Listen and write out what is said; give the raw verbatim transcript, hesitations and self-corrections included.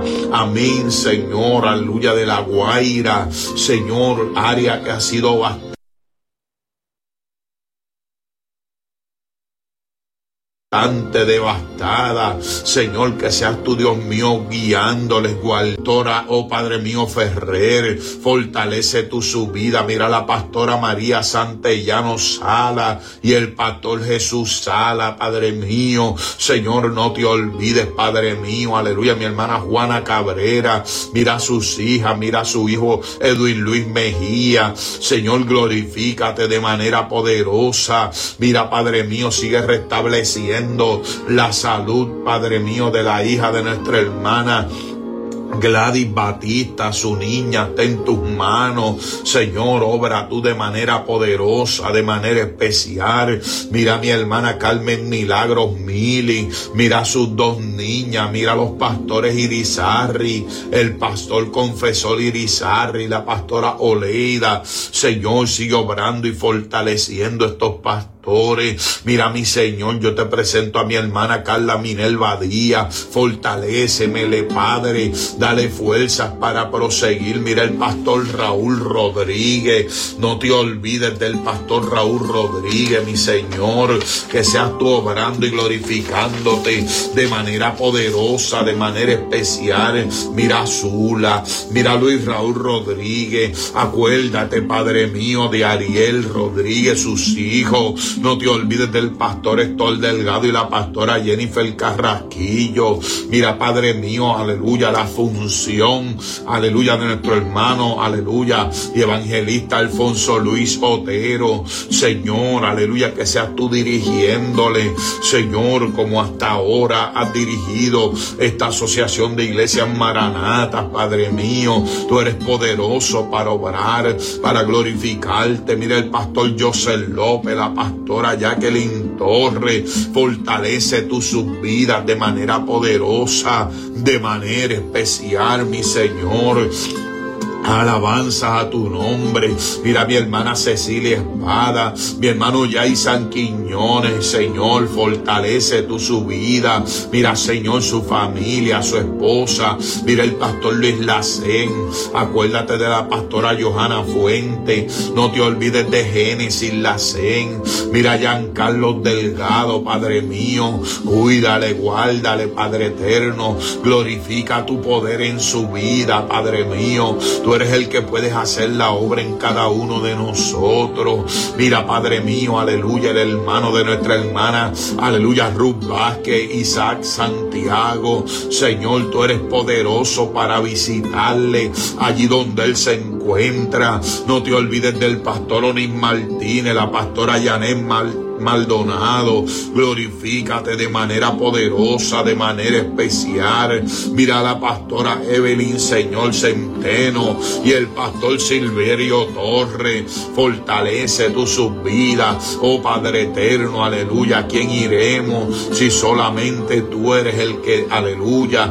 Amén, Señor, aleluya, de La Guaira, Señor, área que ha sido bastante devastada, Señor, que seas tú, Dios mío, guiándoles, guardora, oh Padre mío, Ferrer, fortalece tu su vida. Mira la pastora María Santellano Sala y el pastor Jesús Sala, Padre mío, Señor, no te olvides, Padre mío, aleluya, mi hermana Juana Cabrera, mira a sus hijas, mira a su hijo Edwin Luis Mejía, Señor, glorifícate de manera poderosa, mira, Padre mío, sigue restableciendo la salud, Padre mío, de la hija de nuestra hermana Gladys Batista, su niña, está en tus manos, Señor, obra tú de manera poderosa, de manera especial. Mira a mi hermana Carmen Milagros Mili, mira a sus dos niñas, mira a los pastores Irizarry, el pastor confesor Irizarry, la pastora Oleida, Señor, sigue obrando y fortaleciendo estos pastores. Mira, mi Señor, yo te presento a mi hermana Carla Minerva Díaz, fortalécemele, Padre, dale fuerzas para proseguir. Mira el pastor Raúl Rodríguez, no te olvides del pastor Raúl Rodríguez, mi Señor, que seas tú obrando y glorificándote de manera poderosa, de manera especial. Mira a Zula, mira a Luis Raúl Rodríguez, acuérdate, Padre mío, de Ariel Rodríguez, sus hijos. No te olvides del pastor Héctor Delgado y la pastora Jennifer Carrasquillo. Mira, Padre mío, aleluya, la función, aleluya, de nuestro hermano, aleluya, y evangelista Alfonso Luis Otero. Señor, aleluya, que seas tú dirigiéndole, Señor, como hasta ahora has dirigido esta asociación de iglesias maranatas, Padre mío. Tú eres poderoso para obrar, para glorificarte. Mira el pastor José López, la pastora Jacqueline Torres, fortalece tu sus vidas de manera poderosa, de manera especial, mi Señor. Alabanzas a tu nombre. Mira mi hermana Cecilia Espada, mi hermano Yaisan Quiñones, Señor, fortalece tu su vida. Mira, Señor, su familia, su esposa. Mira el pastor Luis Lacén, acuérdate de la pastora Johanna Fuente, no te olvides de Génesis Lacén. Mira a Giancarlos Delgado, Padre mío, cuídale, guárdale, Padre eterno, glorifica tu poder en su vida, Padre mío. Tú eres el que puedes hacer la obra en cada uno de nosotros. Mira, Padre mío, aleluya, el hermano de nuestra hermana, aleluya, Ruth Vázquez, Isaac Santiago. Señor, tú eres poderoso para visitarle allí donde él se encuentra. No te olvides del pastor Onis Martínez, la pastora Janet Martínez Maldonado, glorifícate de manera poderosa, de manera especial. Mira a la pastora Evelyn, Señor, Centeno, y el pastor Silverio Torres, fortalece tu sus vidas, oh Padre eterno, aleluya. ¿A quién iremos si solamente tú eres el que, aleluya,